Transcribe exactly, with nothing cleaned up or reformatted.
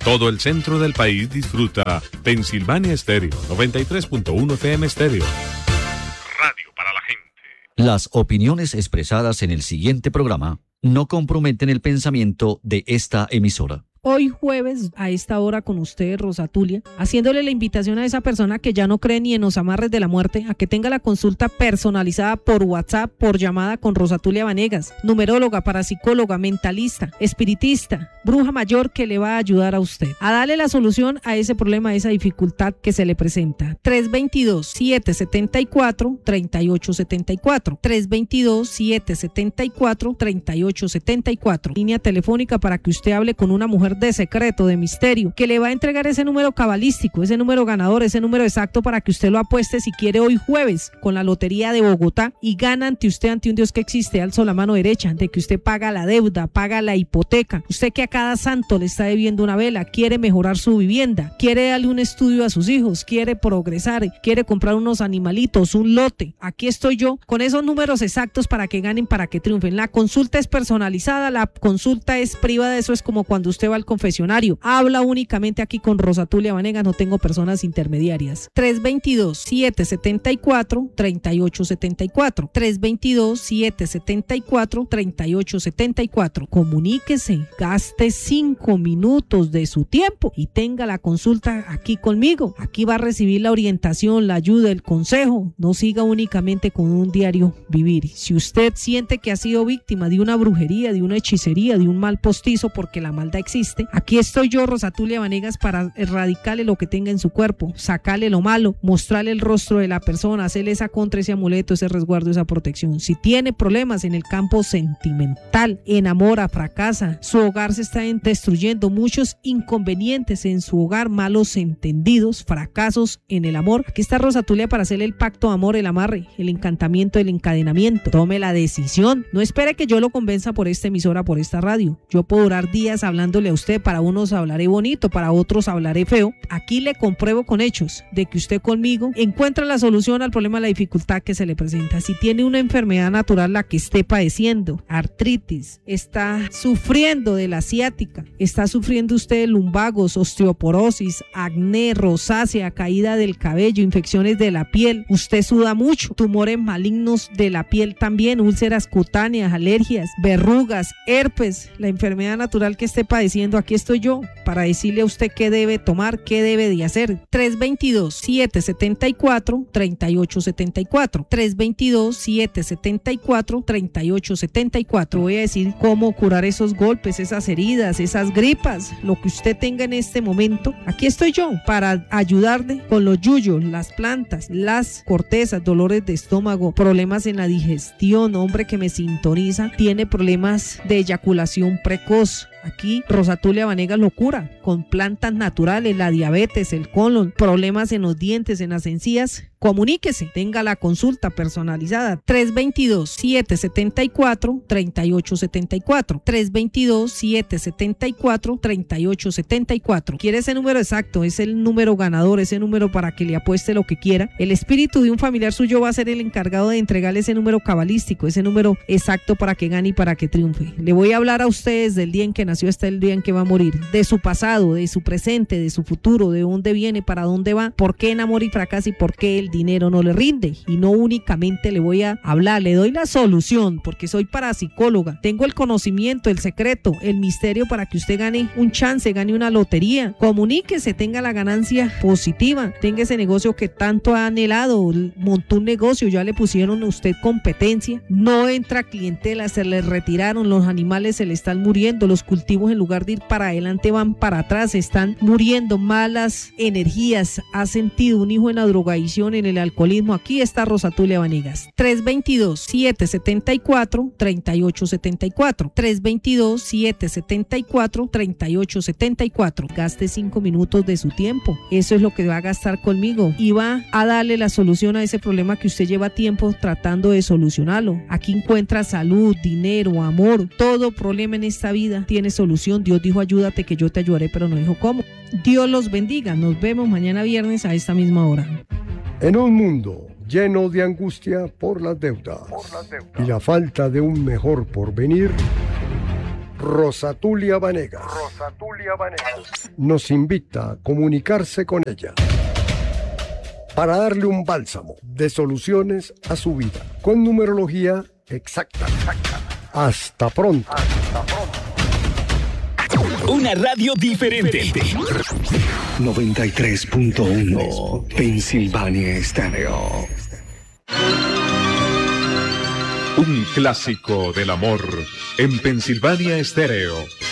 Todo el centro del país disfruta Pensilvania Estéreo, noventa y tres punto uno F M Estéreo. Radio para la gente. Las opiniones expresadas en el siguiente programa no comprometen el pensamiento de esta emisora. Hoy jueves, a esta hora con usted, Rosa Tulia, haciéndole la invitación a esa persona que ya no cree ni en los amarres de la muerte, a que tenga la consulta personalizada por WhatsApp, por llamada con Rosa Tulia Vanegas, numeróloga, parapsicóloga, mentalista, espiritista, bruja mayor que le va a ayudar a usted a darle la solución a ese problema, a esa dificultad que se le presenta. tres dos dos, siete siete cuatro, tres ocho siete cuatro, tres dos dos, siete siete cuatro, tres ocho siete cuatro. Línea telefónica para que usted hable con una mujer de secreto, de misterio, que le va a entregar ese número cabalístico, ese número ganador, ese número exacto para que usted lo apueste si quiere hoy jueves con la Lotería de Bogotá y gana ante usted, ante un Dios que existe, alzo la mano derecha, de que usted paga la deuda, paga la hipoteca, usted que a cada santo le está debiendo una vela, quiere mejorar su vivienda, quiere darle un estudio a sus hijos, quiere progresar, quiere comprar unos animalitos, un lote, aquí estoy yo con esos números exactos para que ganen, para que triunfen. La consulta es personalizada, la consulta es privada, eso es como cuando usted va al confesionario, habla únicamente aquí con Rosa Tulia Vanegas, no tengo personas intermediarias. tres dos dos, siete siete cuatro, tres ocho siete cuatro, tres dos dos, siete siete cuatro, tres ocho siete cuatro. Comuníquese, gaste cinco minutos de su tiempo y tenga la consulta aquí conmigo. Aquí va a recibir la orientación, la ayuda, el consejo. No siga únicamente con un diario vivir. Si usted siente que ha sido víctima de una brujería, de una hechicería, de un mal postizo, porque la maldad existe, aquí estoy yo, Rosa Tulia Vanegas, para erradicarle lo que tenga en su cuerpo, sacarle lo malo, mostrarle el rostro de la persona, hacerle esa contra, ese amuleto, ese resguardo, esa protección. Si tiene problemas en el campo sentimental, enamora, fracasa, su hogar se está destruyendo, muchos inconvenientes en su hogar, malos entendidos, fracasos en el amor, aquí está Rosa Tulia para hacerle el pacto de amor, el amarre, el encantamiento, el encadenamiento. Tome la decisión, no espere que yo lo convenza por esta emisora, por esta radio. Yo puedo durar días hablándole a usted, para unos hablaré bonito, para otros hablaré feo. Aquí le compruebo con hechos de que usted conmigo encuentra la solución al problema, la dificultad que se le presenta. Si tiene una enfermedad natural, la que esté padeciendo, artritis, está sufriendo de la ciática, está sufriendo usted de lumbagos, osteoporosis, acné, rosácea, caída del cabello, infecciones de la piel, usted suda mucho, tumores malignos de la piel también, úlceras cutáneas, alergias, verrugas, herpes, la enfermedad natural que esté padeciendo, aquí estoy yo para decirle a usted qué debe tomar, qué debe de hacer. tres dos dos, siete siete cuatro, tres ocho siete cuatro, tres dos dos, siete siete cuatro, tres ocho siete cuatro. Voy a decir cómo curar esos golpes, esas heridas, esas gripas, lo que usted tenga en este momento. Aquí estoy yo para ayudarle con los yuyos, las plantas, las cortezas, dolores de estómago, problemas en la digestión, hombre que me sintoniza, tiene problemas de eyaculación precoz. Aquí Rosa Tulia Vanegas lo cura con plantas naturales, la diabetes, el colon, problemas en los dientes, en las encías. Comuníquese, tenga la consulta personalizada. tres dos dos, siete siete cuatro, tres ocho siete cuatro, tres dos dos, siete siete cuatro, tres ocho siete cuatro. ¿Quiere ese número exacto? Es el número ganador, ese número para que le apueste lo que quiera. El espíritu de un familiar suyo va a ser el encargado de entregarle ese número cabalístico, ese número exacto para que gane y para que triunfe. Le voy a hablar a ustedes del día en que nació hasta el día en que va a morir, de su pasado, de su presente, de su futuro, de dónde viene, para dónde va, por qué enamora y fracasa y por qué el dinero no le rinde. Y no únicamente le voy a hablar, le doy la solución, porque soy parapsicóloga, tengo el conocimiento, el secreto, el misterio para que usted gane un chance, gane una lotería. Comuníquese, tenga la ganancia positiva, tenga ese negocio que tanto ha anhelado, montó un negocio, ya le pusieron a usted competencia, no entra clientela, se le retiraron, los animales se le están muriendo, los cultivos en lugar de ir para adelante van para atrás, están muriendo, malas energías, ha sentido un hijo en la drogadicción, en el alcoholismo. Aquí está Rosa Tulia Vanegas. tres dos dos, siete siete cuatro, tres ocho siete cuatro, tres dos dos, siete siete cuatro, tres ocho siete cuatro. Gaste cinco minutos de su tiempo, eso es lo que va a gastar conmigo y va a darle la solución a ese problema que usted lleva tiempo tratando de solucionarlo. Aquí encuentra salud, dinero, amor, todo problema en esta vida tiene solución. Dios dijo ayúdate que yo te ayudaré, pero no dijo cómo. Dios los bendiga, nos vemos mañana viernes a esta misma hora. En un mundo lleno de angustia por las deudas, por las deudas y la falta de un mejor porvenir, Rosatulia Vanegas. Rosatulia Vanegas nos invita a comunicarse con ella para darle un bálsamo de soluciones a su vida, con numerología exacta. exacta. Hasta pronto. Hasta pronto. Una radio diferente. noventa y tres punto uno Pensilvania Estéreo. Un clásico del amor en Pensilvania Estéreo.